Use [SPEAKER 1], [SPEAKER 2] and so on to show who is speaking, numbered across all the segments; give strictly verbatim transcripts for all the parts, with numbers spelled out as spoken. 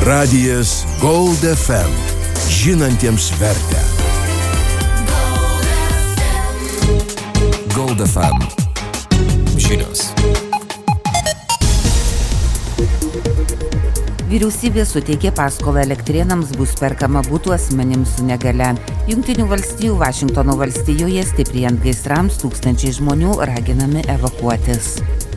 [SPEAKER 1] Radijas Gold F M. Žinantiems vertę. Gold F M. Žinios.
[SPEAKER 2] Vyriausybė suteikė paskolą Elektrėnams, bus perkama butų asmenims su negale. Jungtinių valstijų Vašingtono valstijoje stiprėjant gaisrams tūkstančiai žmonių raginami evakuotis.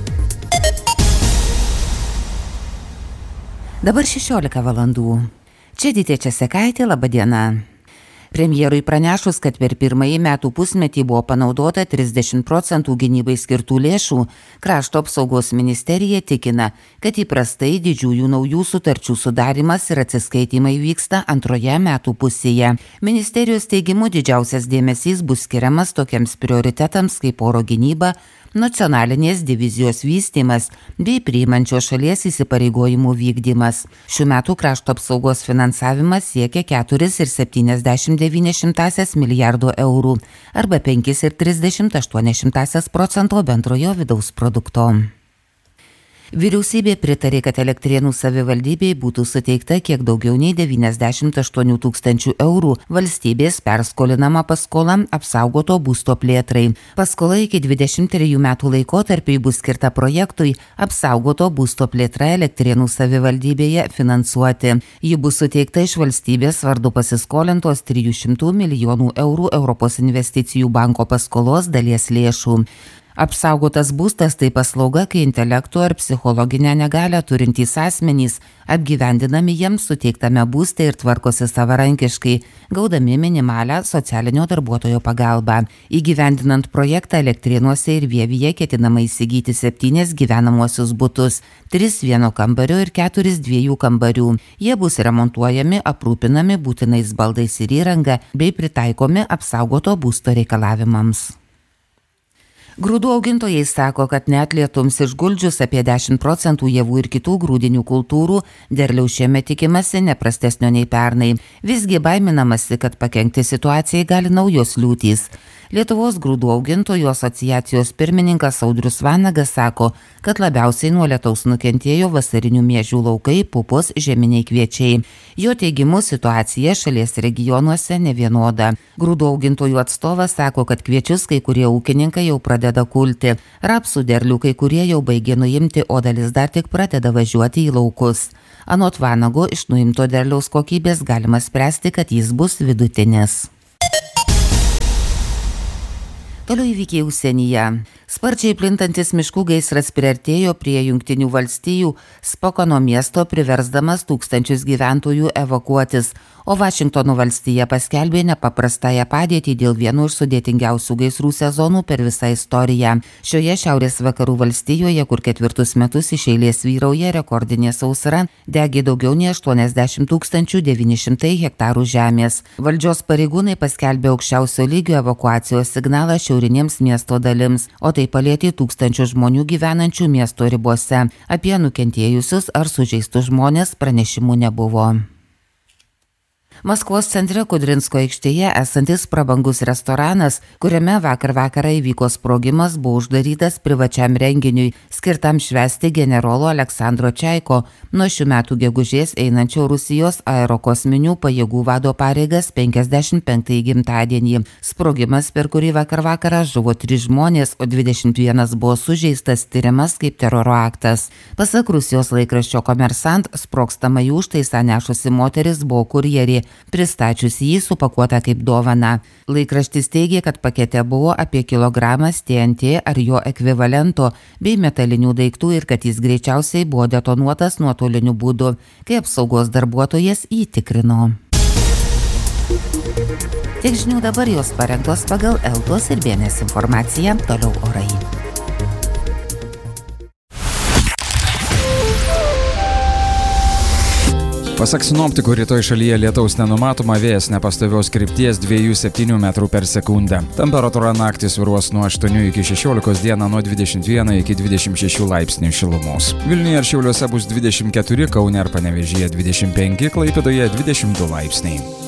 [SPEAKER 2] Dabar šešiolika valandų. Čia Dytė Česekaitė, laba diena. Premjerui pranešus, kad per pirmąjį metų pusmetį buvo panaudota trisdešimt procentų gynybai skirtų lėšų, Krašto apsaugos ministerija tikina, kad įprastai didžiųjų naujų sutarčių sudarimas ir atsiskaitimai vyksta antroje metų pusėje. Ministerijos teigimu didžiausias dėmesys bus skiriamas tokiems prioritetams kaip oro gynyba, nacionalinės divizijos vystymas bei priimančios šalies įsipareigojimų vykdymas. Šių metų krašto apsaugos finansavimas siekia keturis ir septyniasdešimt devynias šimtąsias milijardo eurų arba penkis ir trisdešimt aštuonias šimtąsias procento bendrojo vidaus produkto. Vyriausybė pritarė, kad Elektrėnų savivaldybei būtų suteikta kiek daugiau nei devyniasdešimt aštuonių tūkstančių eurų valstybės perskolinama paskola apsaugoto būsto plėtrai. Paskola iki dvidešimt trejų metų laikotarpiui bus skirta projektui apsaugoto būsto plėtra Elektrėnų savivaldybėje finansuoti. Ji bus suteikta iš valstybės vardu pasiskolintos trijų šimtų milijonų eurų Europos investicijų banko paskolos dalies lėšų. Apsaugotas būstas tai paslauga, kai intelektų ar psichologinę negalią turintys asmenys apgyvendinami jiems suteiktame būste ir tvarkosi savarankiškai, gaudami minimalią socialinio darbuotojo pagalbą. Įgyvendinant projektą Elektrėnuose ir Vievyje ketinama įsigyti septynis gyvenamuosius butus, tris vieno kambario ir keturis dviejų kambarių. Jie bus remontuojami, aprūpinami būtinais baldais ir įranga bei pritaikomi apsaugoto būsto reikalavimams. Grūdų augintojai sako, kad net lietums išguldžius apie dešimt procentų javų ir kitų grūdinių kultūrų, derliaus šiemet tikimasi neprastesnio nei pernai. Visgi baiminamasi, kad pakenkti situacijai gali naujos liūtys. Lietuvos grūdų augintojų asociacijos pirmininkas Audrius Vanagas sako, kad labiausiai nuo lietaus nukentėjo vasarinių miežių laukai, pupos, žieminiai kviečiai. Jo teigimu situacija šalies regionuose nevienoda. Grūdų augintojų atstovas sako, kad kviečius kai kurie ūkininkai jau pradeda kulti. Rapsų derlių kai kurie jau baigė nuimti, o dalis dar tik pradeda važiuoti į laukus. Anot Vanago, iš nuimto derliaus kokybės galima spręsti, kad jis bus vidutinis. Toliau įvykiai užsienyje. Sparčiai plintantis miškų gaisras priartėjo prie Jungtinių valstijų Spokano miesto, priversdamas tūkstančius gyventojų evakuotis, o Vašingtono valstija paskelbė nepaprastąją padėtį dėl vieno iš sudėtingiausių gaisrų sezonų per visą istoriją. Šioje šiaurės vakarų valstijoje, kur ketvirtus metus iš eilės vyrauja rekordinė sausra, degė daugiau nei aštuoniasdešimt tūkstančių devyni šimtai hektarų žemės. Valdžios pareigūnai paskelbė aukščiausio lygio evakuacijos signalą šiaurinėms miesto dalims, o tai palietė tūkstančių žmonių gyvenančių miesto ribose. Apie nukentėjusius ar sužeistus žmonės pranešimų nebuvo. Maskvos centre Kudrinsko aikštėje esantis prabangus restoranas, kuriame vakar vakarą įvyko sprogimas, buvo uždarytas privačiam renginiui, skirtam švęsti generolo Aleksandro Čaiko, nuo šių metų gegužės einančio Rusijos aerokosminių pajėgų vado pareigas penkiasdešimt penktąjį gimtadienį. Sprogimas, per kurį vakar vakarą žuvo trys žmonės, o dvidešimt vienas buvo sužeistas, tyriamas kaip teroro aktas. Pasak Rusijos laikraščio Komersant, sprogstamąjį užtaisą nešusi moteris buvo kurjerė, pristačius jį supakuotą kaip dovana. Laikraštis teigė, kad pakete buvo apie kilogramas T N T ar jo ekvivalento bei metalinių daiktų ir kad jis greičiausiai buvo detonuotas nuotoliniu būdu, kai apsaugos darbuotojas jį tikrino. Tiek žinių dabar, jos parengtos pagal Eltos ir B N S informaciją, toliau orai.
[SPEAKER 3] Pasak sinoptikų, rytoj šalyje lietaus nenumatoma, vėjas nepastovios krypties dviejų septynių metrų per sekundę. Temperatūra naktį svyruos nuo aštuonių iki šešiolikos, dieną nuo dvidešimt vieno iki dvidešimt šešių laipsnių šilumos. Vilniuje ir Šiauliuose bus dvidešimt keturi, Kaune ir Panevėžyje dvidešimt penki, Klaipėdoje dvidešimt du laipsniai.